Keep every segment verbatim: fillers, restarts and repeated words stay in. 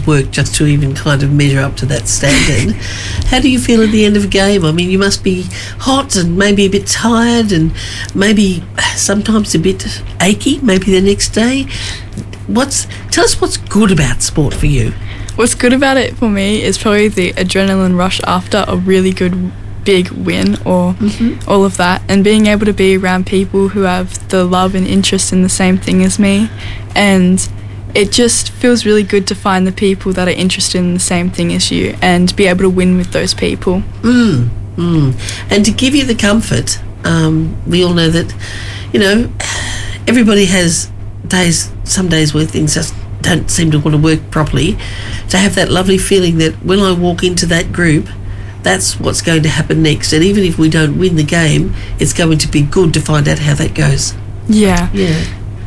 of work just to even kind of measure up to that standard. How do you feel at the end of a game? I mean, you must be hot and maybe a bit tired and maybe sometimes a bit achy, maybe the next day. What's Tell us what's good about sport for you. What's good about it for me is probably the adrenaline rush after a really good big win or mm-hmm. all of that, and being able to be around people who have the love and interest in the same thing as me, and it just feels really good to find the people that are interested in the same thing as you and be able to win with those people. Mm, mm. And to give you the comfort, um, we all know that, you know, everybody has days, some days where things just don't seem to want to work properly. To have that lovely feeling that when I walk into that group, that's what's going to happen next. And even if we don't win the game, it's going to be good to find out how that goes. Yeah. Yeah.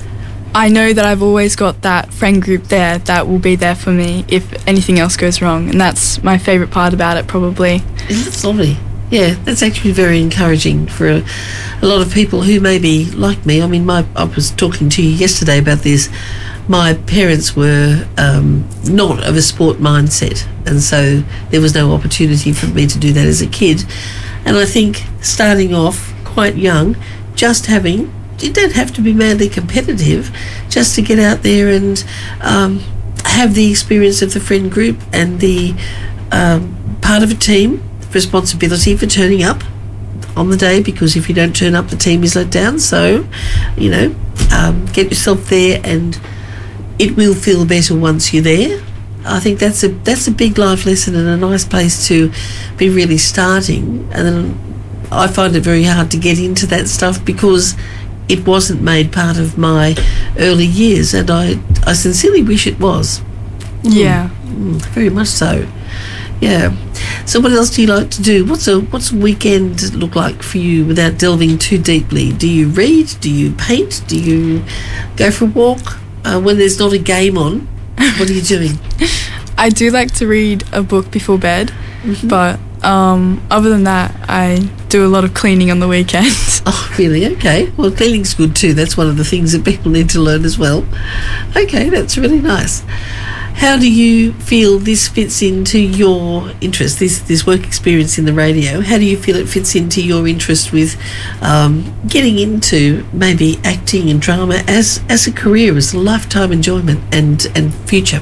I know that I've always got that friend group there that will be there for me if anything else goes wrong. And that's my favourite part about it, probably. That's lovely. Yeah, that's actually very encouraging for a, a lot of people who may be like me. I mean, my I was talking to you yesterday about this. My parents were um, not of a sport mindset, and so there was no opportunity for me to do that as a kid. And I think starting off quite young, just having, you don't have to be madly competitive, just to get out there and um, have the experience of the friend group and the um, part of a team, responsibility for turning up on the day, because if you don't turn up, the team is let down. So, you know, um, get yourself there, and it will feel better once you're there. I think that's a that's a big life lesson and a nice place to be really starting. And then I find it very hard to get into that stuff because it wasn't made part of my early years, and I, I sincerely wish it was. Yeah. Mm, mm, very much so. Yeah. So what else do you like to do? What's a what's a weekend look like for you without delving too deeply? Do you read? Do you paint? Do you go for a walk? Uh, when there's not a game on, what are you doing? I do like to read a book before bed, mm-hmm. but um, other than that, I do a lot of cleaning on the weekends. Oh, really? Okay. Well, cleaning's good too. That's one of the things that people need to learn as well. Okay, that's really nice. How do you feel this fits into your interest, this this work experience in the radio? How do you feel it fits into your interest with um, getting into maybe acting and drama as, as a career, as a lifetime enjoyment and, and future?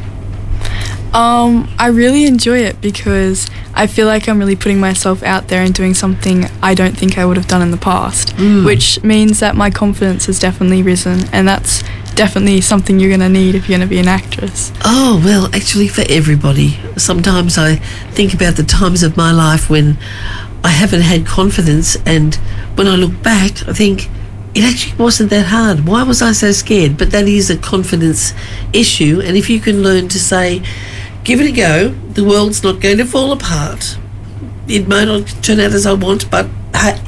Um, I really enjoy it because I feel like I'm really putting myself out there and doing something I don't think I would have done in the past, mm. which means that my confidence has definitely risen, and that's definitely something you're going to need if you're going to be an actress. Oh, well, actually for everybody. Sometimes I think about the times of my life when I haven't had confidence, and when I look back, I think it actually wasn't that hard. Why was I so scared? But that is a confidence issue, and if you can learn to say, give it a go, the world's not going to fall apart. It may not turn out as I want, but hey,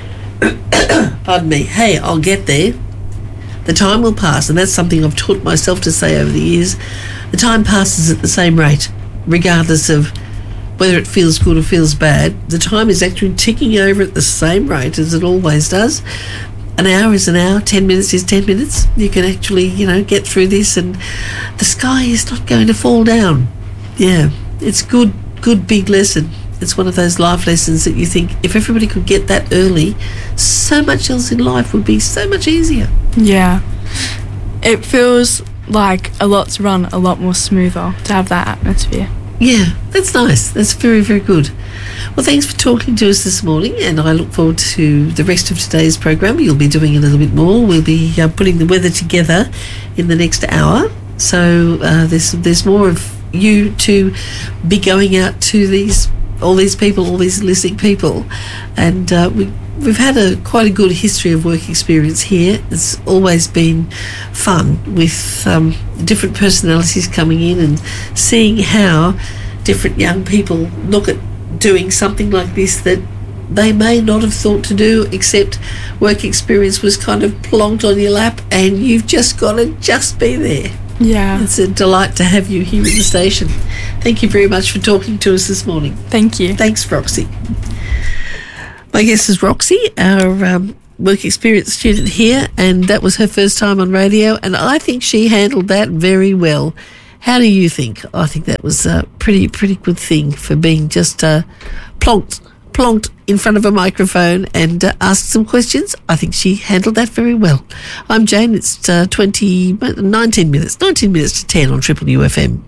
pardon me, hey, I'll get there. The time will pass, and that's something I've taught myself to say over the years. The time passes at the same rate, regardless of whether it feels good or feels bad. The time is actually ticking over at the same rate as it always does. An hour is an hour, ten minutes is ten minutes. You can actually, you know, get through this, and the sky is not going to fall down. Yeah, it's good, good big lesson. It's one of those life lessons that you think if everybody could get that early, so much else in life would be so much easier. Yeah. It feels like a lot's run a lot more smoother to have that atmosphere. Yeah, that's nice. That's very, very good. Well, thanks for talking to us this morning, and I look forward to the rest of today's program. You'll be doing a little bit more. We'll be uh, putting the weather together in the next hour. So uh, there's there's more of you to be going out to these all these people, all these listening people, and uh, we, we've had a quite a good history of work experience here. It's always been fun with um, different personalities coming in and seeing how different young people look at doing something like this that they may not have thought to do, except work experience was kind of plonked on your lap and you've just got to just be there. Yeah. It's a delight to have you here in the station. Thank you very much for talking to us this morning. Thank you. Thanks, Roxy. My guest is Roxy, our um, work experience student here, and that was her first time on radio, and I think she handled that very well. How do you think? I think that was a pretty, pretty good thing for being just uh, plonked, plonked in front of a microphone and uh, asked some questions. I think she handled that very well. I'm Jane. It's uh, twenty, nineteen minutes, nineteen minutes to ten on Triple U F M.